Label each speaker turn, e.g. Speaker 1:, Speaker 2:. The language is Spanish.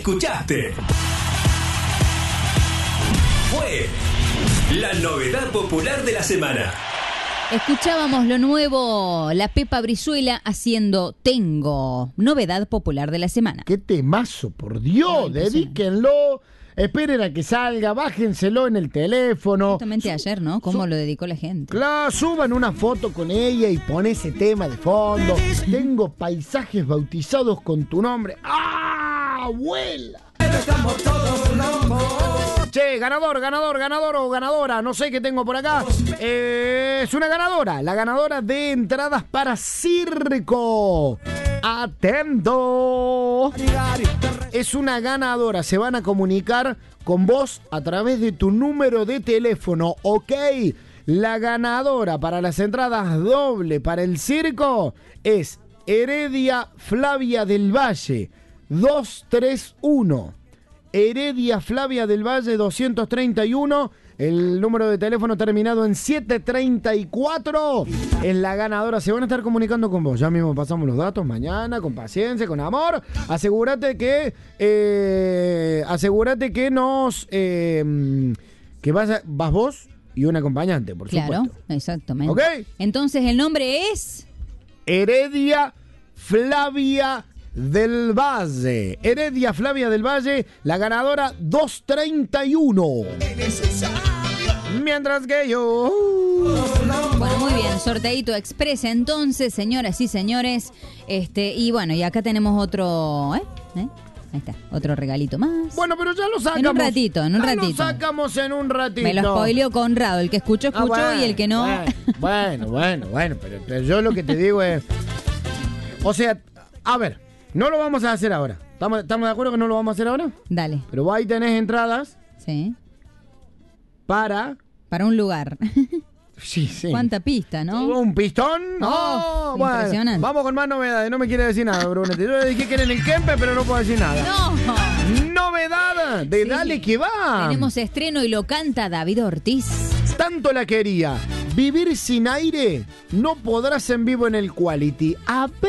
Speaker 1: escuchaste. Fue la novedad popular de la semana.
Speaker 2: Escuchábamos lo nuevo, la Pepa Brizuela haciendo Tengo, novedad popular de la semana.
Speaker 3: ¡Qué temazo, por Dios! Dedíquenlo, esperen a que salga, bájenselo en el teléfono.
Speaker 2: Justamente ayer, ¿no? ¿Cómo lo dedicó la gente?
Speaker 3: Claro, suban una foto con ella y pon ese tema de fondo. Tengo paisajes bautizados con tu nombre. ¡Ah, abuela!
Speaker 4: Estamos todos locos.
Speaker 3: Che, ganador o ganadora, no sé qué tengo por acá. Es una ganadora, la ganadora de entradas para circo. ¡Atento! Es una ganadora, se van a comunicar con vos a través de tu número de teléfono, ¿ok? La ganadora para las entradas doble para el circo es Heredia Flavia del Valle, 231. Heredia Flavia del Valle 231, el número de teléfono terminado en 734, es la ganadora. Se van a estar comunicando con vos, ya mismo pasamos los datos mañana, con paciencia, con amor. Asegúrate que nos que vas vos y un acompañante, por supuesto.
Speaker 2: Claro, exactamente.
Speaker 3: ¿Ok?
Speaker 2: Entonces el nombre es
Speaker 3: Heredia Flavia del Valle. Heredia Flavia del Valle, la ganadora 231. Mientras que yo...
Speaker 2: Bueno, muy bien, sorteito express entonces, señoras y señores. Y bueno, y acá tenemos otro... Ahí está, otro regalito más.
Speaker 3: Bueno, pero ya lo sacamos.
Speaker 2: En un ratito.
Speaker 3: Lo sacamos en un ratito.
Speaker 2: Me lo spoileó Conrado, el que escuchó,
Speaker 3: bueno,
Speaker 2: y el que no...
Speaker 3: Bueno, pero yo lo que te digo es... O sea, a ver, no lo vamos a hacer ahora. ¿Estamos de acuerdo que no lo vamos a hacer ahora?
Speaker 2: Dale.
Speaker 3: Pero vos ahí tenés entradas.
Speaker 2: Sí.
Speaker 3: Para
Speaker 2: un lugar.
Speaker 3: Sí.
Speaker 2: ¿Cuánta pista, no?
Speaker 3: ¿Un pistón? No, bueno.
Speaker 2: Impresionante.
Speaker 3: Vamos con más novedades. No me quiere decir nada, Brunete. Yo le dije que era en el Kempe, pero no puedo decir nada.
Speaker 2: ¡No!
Speaker 3: Novedad de
Speaker 2: Sí.
Speaker 3: Dale que va.
Speaker 2: Tenemos estreno y lo canta David Ortiz.
Speaker 3: Tanto la quería. Vivir sin aire no podrás en vivo en el Quality.